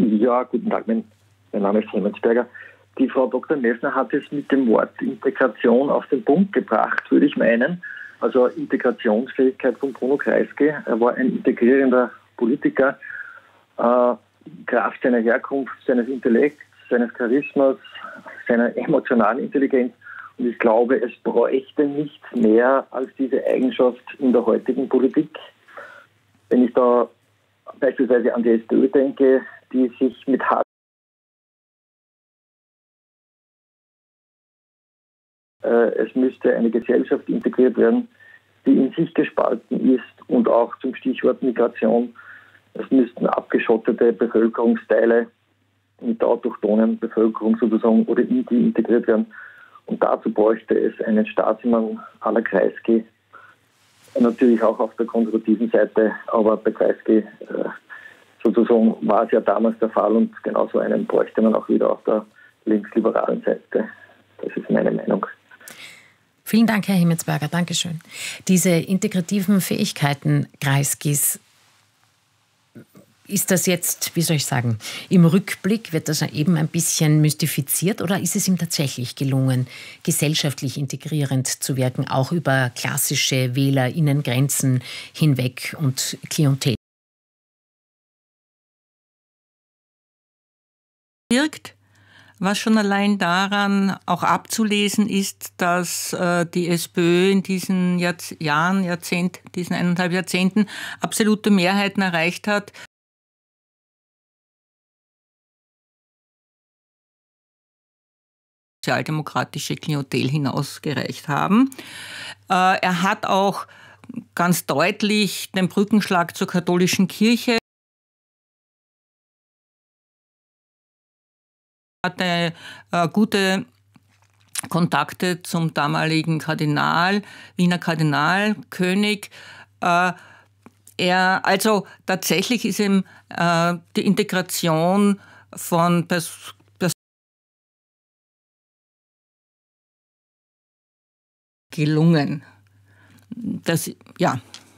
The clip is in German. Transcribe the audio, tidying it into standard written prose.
Ja, guten Tag, mein Name ist Hemmetsberger. Die Frau Dr. Messner hat es mit dem Wort Integration auf den Punkt gebracht, würde ich meinen. Also Integrationsfähigkeit von Bruno Kreisky. Er war ein integrierender Politiker, Kraft seiner Herkunft, seines Intellekts, seines Charismas, seiner emotionalen Intelligenz. Und ich glaube, es bräuchte nichts mehr als diese Eigenschaft in der heutigen Politik. Wenn ich da beispielsweise an die SPÖ denke, die sich mit es müsste eine Gesellschaft integriert werden, die in sich gespalten ist und auch zum Stichwort Migration. Es müssten abgeschottete Bevölkerungsteile mit der autochthonen Bevölkerung sozusagen oder in die integriert werden. Und dazu bräuchte es einen Staatsmann à la Kreisky, natürlich auch auf der konservativen Seite, aber bei Kreisky sozusagen war es ja damals der Fall und genauso einen bräuchte man auch wieder auf der linksliberalen Seite. Das ist meine Meinung. Vielen Dank, Herr Hemmetsberger. Dankeschön. Diese integrativen Fähigkeiten Kreiskys, ist das jetzt, wie soll ich sagen, im Rückblick wird das eben ein bisschen mystifiziert oder ist es ihm tatsächlich gelungen, gesellschaftlich integrierend zu wirken, auch über klassische WählerInnengrenzen hinweg und Klientel? Wirkt, was schon allein daran auch abzulesen ist, dass die SPÖ in diesen diesen 1,5 Jahrzehnten absolute Mehrheiten erreicht hat. Sozialdemokratische Klientel hinausgereicht haben. Er hat auch ganz deutlich den Brückenschlag zur katholischen Kirche, hatte gute Kontakte zum damaligen Kardinal, Wiener Kardinalkönig. Also tatsächlich ist ihm die Integration von gelungen. Das, ja.